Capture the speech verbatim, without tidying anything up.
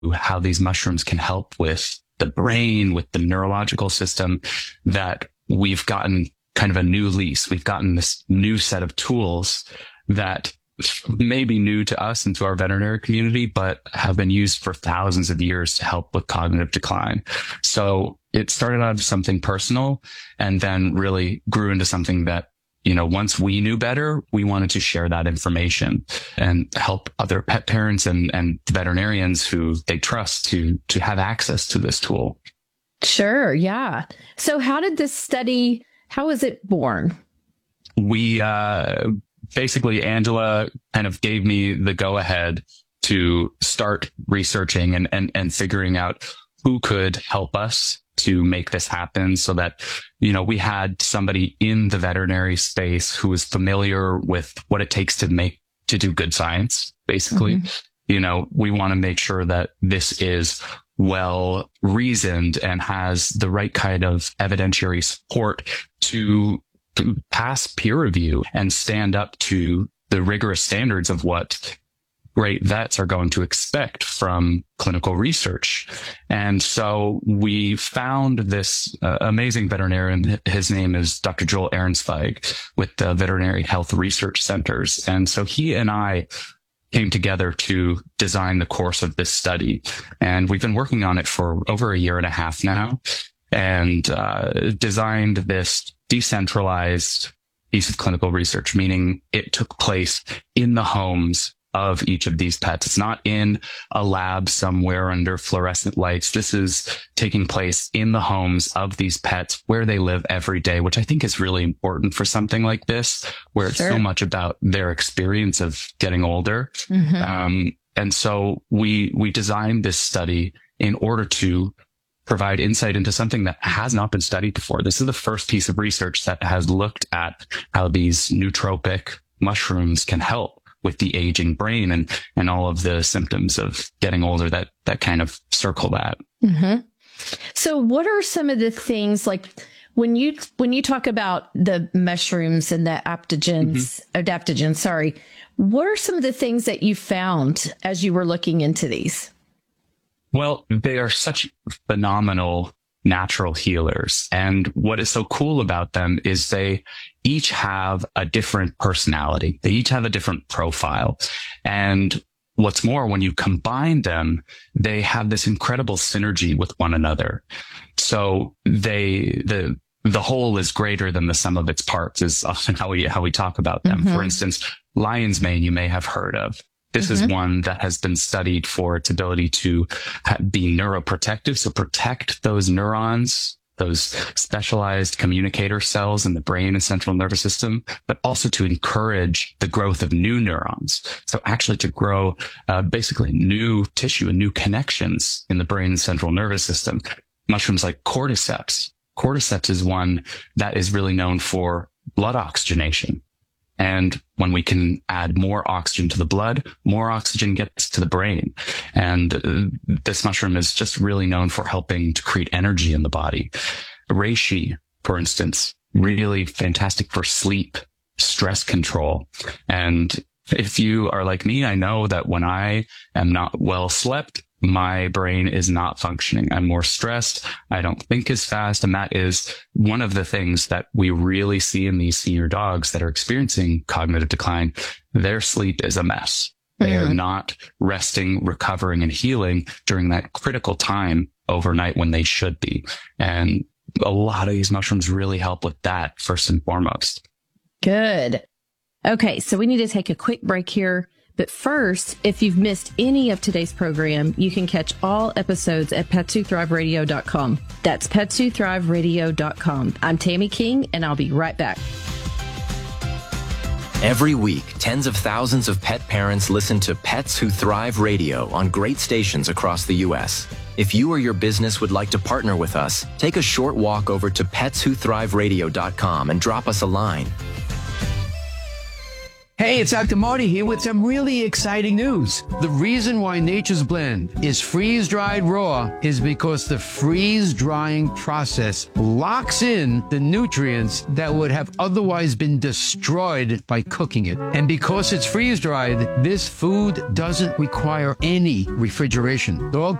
how these mushrooms can help with the brain, with the neurological system, that we've gotten kind of a new lease. We've gotten this new set of tools that may be new to us and to our veterinary community, but have been used for thousands of years to help with cognitive decline. So it started out as something personal and then really grew into something that, you know, once we knew better, we wanted to share that information and help other pet parents and, and veterinarians who they trust to, to have access to this tool. Sure. Yeah. So how did this study, how was it born? We, uh, basically Angela kind of gave me the go ahead to start researching and, and, and figuring out who could help us to make this happen, so that, you know, we had somebody in the veterinary space who was familiar with what it takes to make, to do good science, basically. Mm-hmm. You know, we want to make sure that this is well reasoned and has the right kind of evidentiary support to pass peer review and stand up to the rigorous standards of what great vets are going to expect from clinical research. And so we found this uh, amazing veterinarian. His name is Doctor Joel Ehrenzweig with the Veterinary Health Research Centers. And so he and I came together to design the course of this study. And we've been working on it for over a year and a half now, and uh, designed this decentralized piece of clinical research, meaning it took place in the homes of each of these pets. It's not in a lab somewhere under fluorescent lights. This is taking place in the homes of these pets where they live every day, which I think is really important for something like this, where it's Sure. so much about their experience of getting older. Mm-hmm. Um, and so we, we designed this study in order to provide insight into something that has not been studied before. This is the first piece of research that has looked at how these nootropic mushrooms can help with the aging brain and, and all of the symptoms of getting older that, that kind of circle that. Mm-hmm. So what are some of the things, like when you, when you talk about the mushrooms and the adaptogens, mm-hmm. adaptogens, sorry, what are some of the things that you found as you were looking into these? Well, they are such phenomenal natural healers. And what is so cool about them is they each have a different personality. They each have a different profile. And what's more, when you combine them, they have this incredible synergy with one another. So they, the, the whole is greater than the sum of its parts is often how we, how we talk about them. Mm-hmm. For instance, lion's mane, you may have heard of. This mm-hmm. is one that has been studied for its ability to be neuroprotective. So protect those neurons, those specialized communicator cells in the brain and central nervous system, but also to encourage the growth of new neurons. So actually to grow uh, basically new tissue and new connections in the brain and central nervous system. Mushrooms like cordyceps. Cordyceps is one that is really known for blood oxygenation. And when we can add more oxygen to the blood, more oxygen gets to the brain. And uh, this mushroom is just really known for helping to create energy in the body. Reishi, for instance, really fantastic for sleep, stress control. And if you are like me, I know that when I am not well slept, my brain is not functioning. I'm more stressed. I don't think as fast. And that is one of the things that we really see in these senior dogs that are experiencing cognitive decline. Their sleep is a mess. They mm-hmm. are not resting, recovering, and healing during that critical time overnight when they should be. And a lot of these mushrooms really help with that first and foremost. Good. Okay. So we need to take a quick break here. But first, if you've missed any of today's program, you can catch all episodes at pets who thrive radio dot com. That's pets who thrive radio dot com. I'm Tammy King, and I'll be right back. Every week, tens of thousands of pet parents listen to Pets Who Thrive Radio on great stations across the U S. If you or your business would like to partner with us, take a short walk over to pets who thrive radio dot com and drop us a line. Hey, it's Doctor Marty here with some really exciting news. The reason why Nature's Blend is freeze-dried raw is because the freeze-drying process locks in the nutrients that would have otherwise been destroyed by cooking it. And because it's freeze-dried, this food doesn't require any refrigeration. Dog